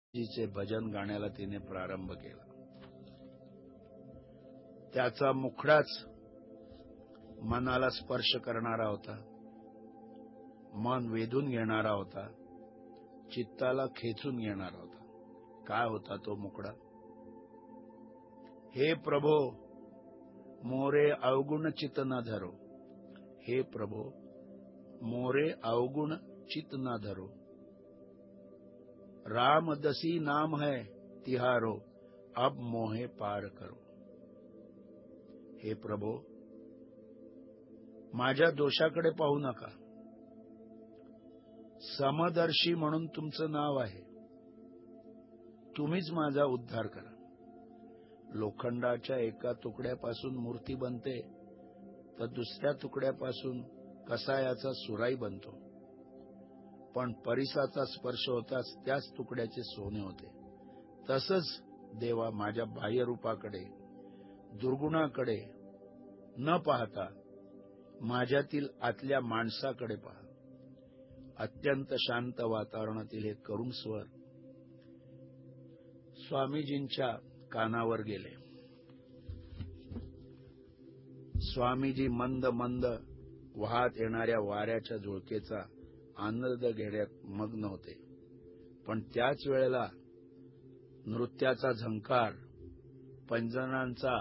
जीचे भजन गाण्याला तिने प्रारंभ केला। त्याचा मुखडाच मनाला स्पर्श करणारा होता, मन वेधून घेणारा होता, चित्ताला खेचून घेणारा होता। काय होता तो मुखडा? हे प्रभो मोरे अवगुण चित न धरो, हे प्रभो मोरे अवगुण चित न धरो, राम दसी नाम है तिहारो, अब मोहे पार करो। हे प्रभो माझ्या दोषाकडे पाहू नका, समदर्शी म्हणून तुमचं नाव आहे, तुम्हीच माझा उद्धार करा। लोखंडाच्या एका तुकड्यापासून मूर्ती बनते तर दुसऱ्या तुकड्यापासून कसायाचा सुराई बनतो, पण परिसाचा स्पर्श होताच त्याच तुकड्याचे सोने होते। तसंच देवा माझ्या बाह्य रूपाकडे, दुर्गुणाकडे न पाहता माझ्यातील आतल्या माणसाकडे पहा। अत्यंत शांत वातावरणातील हे करुण स्वर स्वामीजींच्या कानावर गेले। स्वामीजी मंद मंद वाहत येणाऱ्या वाऱ्याच्या झुळकेचा आनंद घेण्यात मग्न होते, पण त्याच वेळेला नृत्याचा झंकार, पैंजणांचा,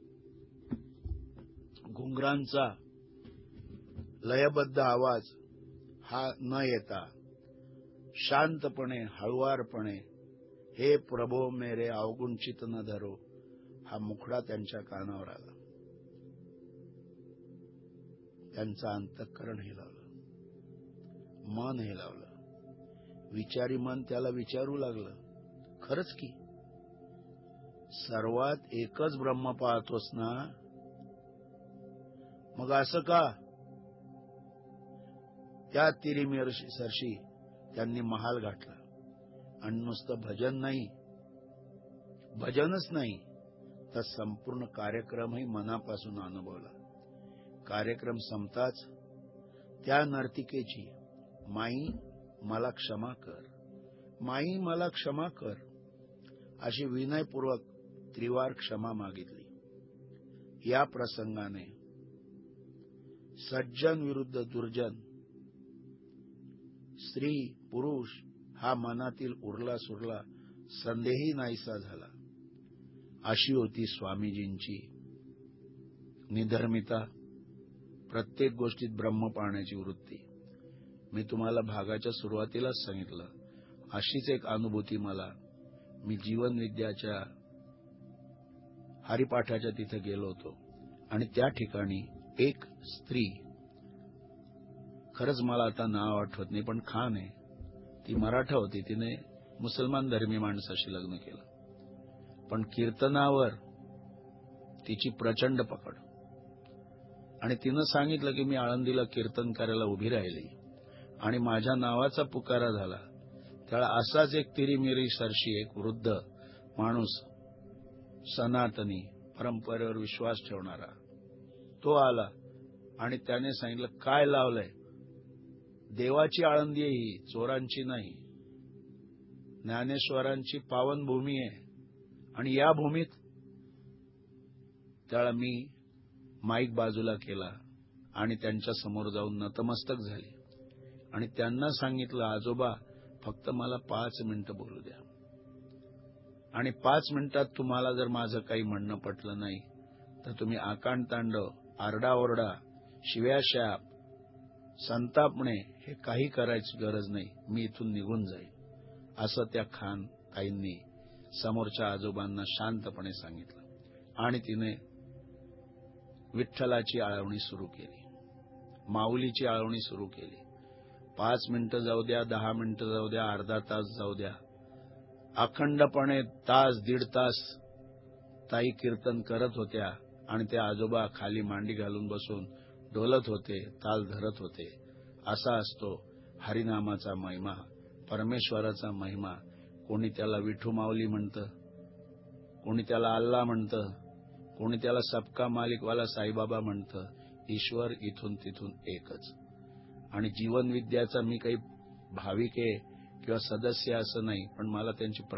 घुंगरांचा लयबद्ध आवाज हा न येता शांतपणे, हळुवारपणे हे प्रभो मेरे अवगुण चित न धरो हा मुखडा त्यांच्या कानावर आला। त्यांचं अंतःकरण हेलावलं, मन हेलावलं, विचारी मन त्याला विचारू लागलं, खरंच की सर्वात एकच ब्रह्म पाहतोस ना, मग असं का? त्या तिरीमिरशी त्यांनी महाल गाठला आणि नुसतं भजनच नाही तर संपूर्ण कार्यक्रमही मनापासून अनुभवला। कार्यक्रम संपताच त्या नर्तिकेची माई मला क्षमा कर, माई मला क्षमा कर अशी विनयपूर्वक त्रिवार क्षमा मागितली। या प्रसंगाने सज्जन विरुद्ध दुर्जन, स्त्री पुरुष हा मनातील उरला सुरला संदेही नाहीसा झाला। अशी होती स्वामीजींची निधर्मिता, प्रत्येक गोष्टीत ब्रह्म पाहण्याची वृत्ती। मी तुम्हाला भागाच्या सुरुवातीलाच सांगितलं, अशीच एक अनुभूती मी जीवन विद्याच्या हरिपाठाच्या तिथे गेलो होतो आणि त्या ठिकाणी एक स्त्री, खरंच मला आता नाव आठवत नाही पण खान आहे, ती मराठा होती, तिने मुसलमान धर्मी माणसाशी लग्न केलं, पण कीर्तनावर तिची प्रचंड पकड आणि तिनं सांगितलं की मी आळंदीला कीर्तन करायला उभी राहिली आणि माझ्या नावाचा पुकारा झाला, त्याला असाच एक तिरीमिरी सरशी एक वृद्ध माणूस, सनातनी परंपरेवर विश्वास ठेवणारा, तो आला आणि त्याने सांगितलं काय लावलंय, देवाची आळंदी आहे ही, चोरांची नाही, ज्ञानेश्वरांची पावनभूमी आहे आणि या भूमीत। त्याला मी माईक बाजूला केला आणि त्यांच्या समोर जाऊन नतमस्तक झाली आणि त्यांना सांगितलं आजोबा फक्त मला 5 मिनिटं बोलू द्या आणि 5 मिनिटात तुम्हाला जर माझं काही म्हणणं पटलं नाही तर तुम्ही आकांड तांडव, आरडाओरडा, शिव्याशाप, संतापणे हे काही करायची गरज नाही, मी इथून निघून जाईल, असं त्या खान ताईंनी समोरच्या आजोबांना शांतपणे सांगितलं आणि तिने विठ्ठलाची आळवणी सुरू केली, माऊलीची आळवणी सुरू केली। 5 मिनिटं जाऊ द्या, 10 मिनिटं जाऊ द्या, अर्धा तास जाऊ द्या, अखंडपणे तास दीड तास ताई कीर्तन करत होत्या आणि ते आजोबा खाली मांडी घालून बसून डोलत होते, ताल धरत होते। असा असतो हरिनामाचा महिमा, परमेश्वराचा महिमा। कोणी त्याला विठू माऊली म्हणतं, कोणी त्याला अल्ला म्हणतं, कोणी त्याला सबका मालिकवाला साईबाबा म्हणतं। ईश्वर इथून तिथून एकच। आणि जीवन विद्याचा मी काही भाविक आहे किंवा सदस्य असं नाही, पण मला त्यांची